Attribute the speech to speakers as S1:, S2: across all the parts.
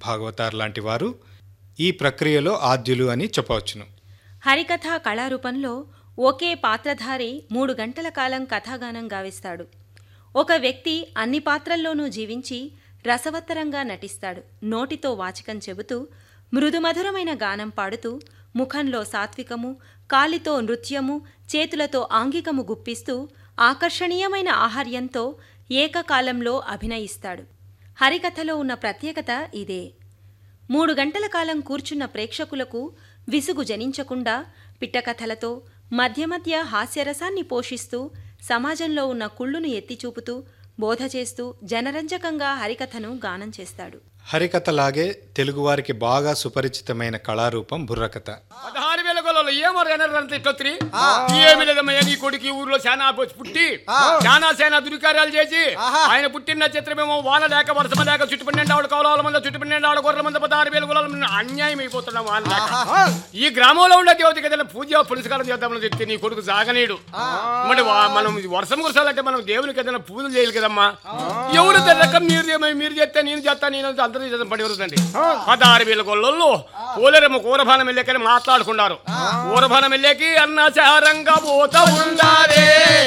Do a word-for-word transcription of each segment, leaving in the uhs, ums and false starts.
S1: భాగవతార్ లాంటి వారు ఈ ప్రక్రియలో ఆద్యులు అని చెప్పవచ్చును.
S2: హరికథ కళారూపంలో ఒకే పాత్రధారి మూడు గంటల కాలం కథాగానం గావిస్తాడు. ఒక వ్యక్తి అన్ని పాత్రల్లోనూ జీవించి రసవత్తరంగా నటిస్తాడు. నోటితో వాచకం చెబుతూ మృదుమధురమైన గానం పాడుతూ ముఖంలో సాత్వికము, కాలితో నృత్యము, చేతులతో ఆంగికము గుప్పిస్తూ ఆకర్షణీయమైన ఆహార్యంతో ఏకకాలంలో అభినయిస్తాడు. హరికథలో ఉన్న ప్రత్యేకత ఇదే. మూడు గంటల కాలం కూర్చున్న ప్రేక్షకులకు విసుగు జనించకుండా పిట్టకథలతో మధ్య మధ్య హాస్యరసాన్ని పోషిస్తూ సమాజంలో ఉన్న కుళ్ళును ఎత్తిచూపుతూ బోధ చేస్తూ జనరంజకంగా హరికథను గానం చేస్తాడు.
S1: హరికథలాగే తెలుగువారికి బాగా సుపరిచితమైన కళారూపం బుర్రకథ.
S3: పదహారు వేల గొల్లలు ఏమర్రీ ఏమి లేదమ్మయ్య, నీ కొడుకు ఊర్లో శానా పుట్టి శానా సేనా దురికార్యాలు చేసి ఆయన పుట్టిన నక్షత్రమేమో వాన లేక వర్షం లేక చుట్టు పన్నెండు ఆవిడ కౌలాల మంది చుట్టు పన్నెండు ఆవిడ గొర్రెల మంది పదహారు వేల గొల్లలు అన్యాయం అయిపోతున్నాం. వాన లేక ఈ గ్రామంలో ఉండే దేవతకి ఏదైనా పూజ పురస్కారం చేద్దామని చెప్తే నీ కొడుకు సాగనీడు. మరి మనం వర్షం కురసాలంటే మనం దేవునికి ఏదైనా పూజలు చేయాలి కదమ్మా. ఎవరు రకం మీరు మీరు చేస్తే నేను చేస్తా నేను అందరూ పడి వరుదండి. పదహారు వేల గొల్లలు పోలేరమ్మ కూరభానం వెళ్ళాకని మాట్లాడుకున్నారు. కూరభానం వెళ్ళాకి అన్నచారంగా పోతా ఉండారే.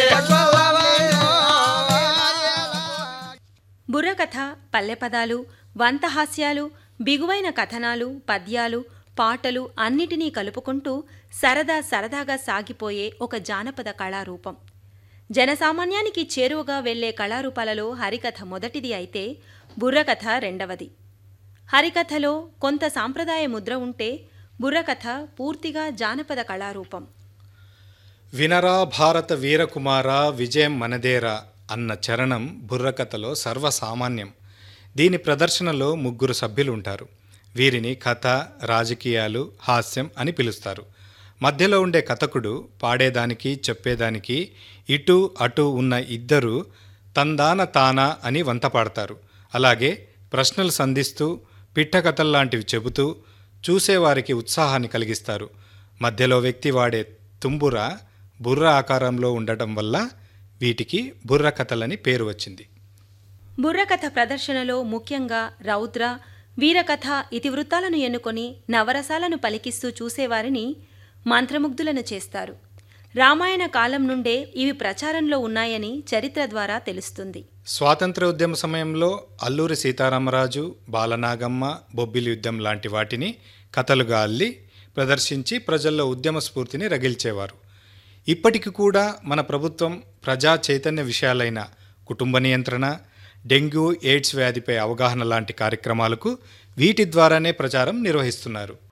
S2: బుర్రకథ పల్లెపదాలు, వంతహాస్యాలు, బిగువైన కథనాలు, పద్యాలు, పాటలు అన్నిటినీ కలుపుకుంటూ సరదా సరదాగా సాగిపోయే ఒక జానపద కళారూపం. జనసామాన్యానికి చేరువగా వెళ్లే కళారూపాలలో హరికథ మొదటిది అయితే బుర్రకథ రెండవది. హరికథలో కొంత సాంప్రదాయ ముద్ర ఉంటే బుర్రకథ పూర్తిగా జానపద కళారూపం.
S1: వినరా భారత వీరకుమార విజయం మనదేరా అన్న చరణం బుర్రకథలో సర్వసామాన్యం. దీని ప్రదర్శనలో ముగ్గురు సభ్యులు ఉంటారు. వీరిని కథ, రాజకీయాలు, హాస్యం అని పిలుస్తారు. మధ్యలో ఉండే కథకుడు పాడేదానికి చెప్పేదానికి ఇటు అటు ఉన్న ఇద్దరు తందాన తానా అని వంత పాడతారు. అలాగే ప్రశ్నలు సంధిస్తూ పిట్టకథల్లాంటివి చెబుతూ చూసేవారికి ఉత్సాహాన్ని కలిగిస్తారు. మధ్యలో వ్యక్తి వాడే తుంబుర బుర్ర ఆకారంలో ఉండటం వల్ల వీటికి బుర్రకథలని పేరు వచ్చింది.
S2: బుర్రకథ ప్రదర్శనలో ముఖ్యంగా రౌద్ర, వీరకథ ఇతివృత్తాలను ఎన్నుకొని నవరసాలను పలికిస్తూ చూసేవారిని మంత్రముగ్ధులను చేస్తారు. రామాయణ కాలం నుండే ఇవి ప్రచారంలో ఉన్నాయని చరిత్ర ద్వారా తెలుస్తుంది.
S1: స్వాతంత్ర ఉద్యమ సమయంలో అల్లూరి సీతారామరాజు, బాలనాగమ్మ, బొబ్బిలి యుద్ధం లాంటి వాటిని కథలుగా అల్లి ప్రదర్శించి ప్రజల్లో ఉద్యమ స్ఫూర్తిని రగిల్చేవారు. ఇప్పటికి కూడా మన ప్రభుత్వం ప్రజా చైతన్య విషయాలైన కుటుంబ నియంత్రణ, డెంగ్యూ, ఎయిడ్స్ వ్యాధిపై అవగాహన లాంటి కార్యక్రమాలకు వీటి ద్వారానే ప్రచారం నిర్వహిస్తున్నారు.